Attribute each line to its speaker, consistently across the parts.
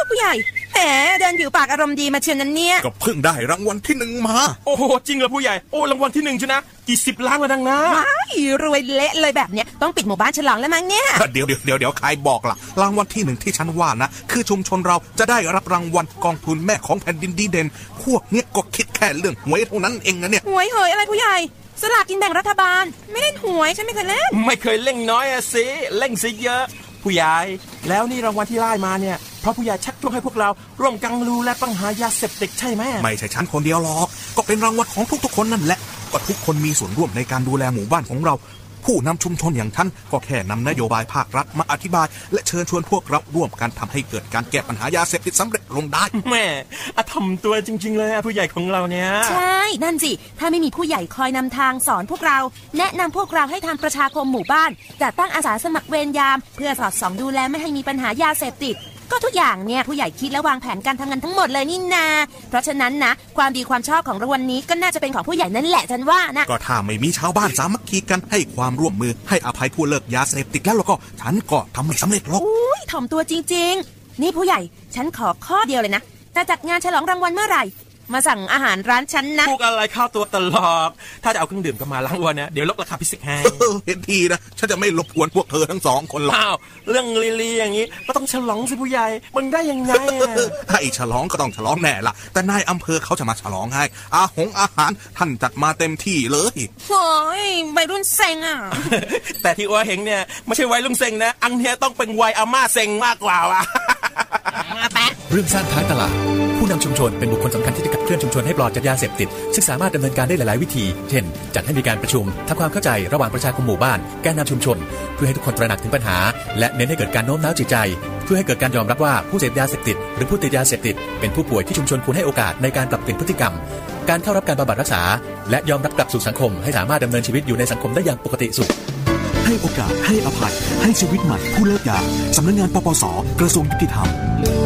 Speaker 1: ผู้ใหญ่แหมเดินผิวปากอารมณ์ดีมาเชียวนั้นเนี่ย
Speaker 2: ก็เพิ่งได้รางวัลที่1มา
Speaker 3: โอ้โหจริงเหรอผู้ใหญ่โอ้รางวัลที่1ชนะกี่10ล้านแล้วดังนะ
Speaker 1: ว้ายรวยเละเลยแบบเนี้ยต้องปิดหมู่บ้านฉลองแล้วมั้งเนี่ย
Speaker 2: เดี๋ยวใครบอกล่ะรางวัลที่1ที่ฉันว่านะคือชุมชนเราจะได้รับรางวัลกองทุนแม่ของแผ่นดินดีเด่นพวกเนี้ยก็คิดแค่เรื่องหวยเท่านั้นเองนะเนี่ย
Speaker 1: หวยเหยอะไรผู้ใหญ่สลากกินแบ่งรัฐบาลไม่เล่นหวยฉันไม่เคยเล่น
Speaker 3: เล่นน้อยอะสิเล่นซิเยอะผู้ใหญ่แล้วนี่รางวัลที่ได้มาเนี่ยเพราะผู้ใหญ่ชักชวนให้พวกเราร่วมกันดูแลปัญหายาเสพติดใช่ไหม
Speaker 2: ไม่ใช่ฉันคนเดียวหรอกก็เป็นรางวัลของทุกๆคนนั่นแหละก็ทุกคนมีส่วนร่วมในการดูแลหมู่บ้านของเราผู้นำชุมชนอย่างท่านก็แค่นำนโยบายภาครัฐมาอธิบายและเชิญชวนพวกเราร่วมกันทำให้เกิดการแก้ปัญหายาเสพติดสำเร็จลงได้
Speaker 3: แม่ทำตัวจริงๆเลยผู้ใหญ่ของเราเนี่ย
Speaker 1: ใช่นั่นสิถ้าไม่มีผู้ใหญ่คอยนำทางสอนพวกเราแนะนำพวกเราให้ทำประชาคมหมู่บ้านจัดตั้งอาสาสมัครเวรยามเพื่อสอดส่องดูแลไม่ให้มีปัญหายาเสพติดก็ทุกอย่างเนี่ยผู้ใหญ่คิดและวางแผนการทำงานทั้งหมดเลยนี่นาเพราะฉะนั้นนะความดีความชอบของรางวัลนี้ก็น่าจะเป็นของผู้ใหญ่นั่นแหละฉันว่านะ
Speaker 2: ก็ถ้าไม่มีชาวบ้านสามัคคีกันให้ความร่วมมือให้อภัยผู้เลิกยาเสพติดแล้วก็ฉันก็ทำไม่สำเร็จหรอก
Speaker 1: อุ้ยถ่อมตัวจริงๆนี่ผู้ใหญ่ฉันขอข้อเดียวเลยนะจะจัดงานฉลองรางวัลเมื่อไหร่มาสั่งอาหารร้านฉันนะ
Speaker 3: พวกอะไรเข้าตัวตลอดถ้าจะเอาเครื่องดื่มกันมารางวัลเนี่ยเดี๋ยวลดราคาพิเศษให้
Speaker 2: เห็นทีนะฉันจะไม่รบกวนพวกเธอทั้ง2คนหรอก
Speaker 3: อ้าวเรื่องลีอย่างนี้ก็ต้องฉลองสิผู้ใหญ่มันได้ยังไง
Speaker 2: ให้ฉลองก็ต้องฉลองแน่ล่ะแต่นายอำเภอเขาจะมาฉลองให้อาหารท่านจัดมาเต็มที่เลย
Speaker 1: โอ้ยวัยรุ่นเซ็งอ่ะ
Speaker 3: แต่ที่อ้วเห็นเนี่ยไม่ใช่วัยรุ่นเซ็งนะอันเนี้ยต้องเป็นวัยอาม่าเซ็งมากกว่าว่ะ
Speaker 4: เรื่องสร้างท้ายตลาดผู้นำชุมชนเป็นบุคคลสำคัญที่จะขับเคลื่อนชุมชนให้ปลอดจากยาเสพติดซึ่งสามารถดำเนินการได้หลายๆวิธีเช่นจัดให้มีการประชุมทำความเข้าใจระหว่างประชาคมหมู่บ้านแกนนำชุมชนเพื่อให้ทุกคนตระหนักถึงปัญหาและเน้นให้เกิดการโน้มน้าวจิตใจเพื่อให้เกิดการยอมรับว่าผู้เสพยาเสพติดหรือผู้ติดยาเสพติดเป็นผู้ป่วยที่ชุมชนควรให้โอกาสในการปรับเปลี่ยนพฤติกรรมการเข้ารับการบำบัดรักษาและยอมรับกลับสู่สังคมให้สามารถดำเนินชีวิตอยู่ในสังคมได้อย่างปกติสุข
Speaker 5: ให้โอกาสให้อภัยให้ชีวิตใหม่ผู้เลิกยาสำนักงานปปส.กระทรวงยุติธรรม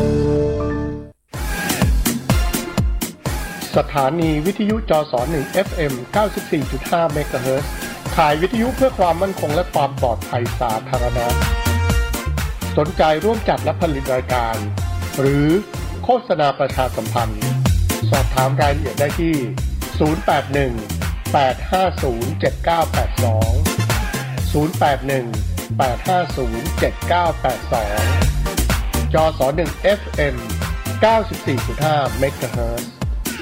Speaker 6: สถานีวิทยุจส1 FM 94.5 เมกะเฮิรตซ์ข่ายวิทยุเพื่อความมั่นคงและความปลอดภัยสาธารณะสนใจร่วมจัดและผลิตรายการหรือโฆษณาประชาสัมพันธ์สอบถามรายละเอียดได้ที่081-850-7982 081-850-7982 จส1 FM 94.5 เมกะเฮิรตซ์